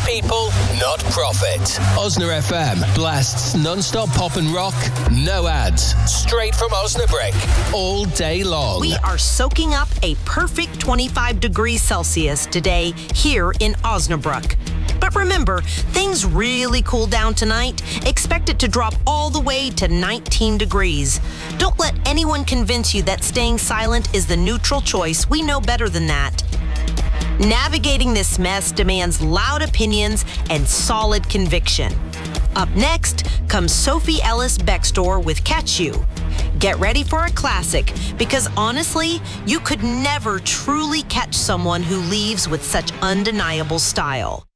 people, not profit. Osna FM blasts non-stop pop and rock, no ads, straight from Osnabrück, all day long. We are soaking up a perfect 25 degrees Celsius today here in Osnabrück. But remember, things really cool down tonight. Expect it to drop all the way to 19 degrees. Don't let anyone convince you that staying silent is the neutral choice. We know better than that. Navigating this mess demands loud opinions and solid conviction. Up next comes Sophie Ellis Bextor with Catch You. Get ready for a classic, because honestly, you could never truly catch someone who leaves with such undeniable style.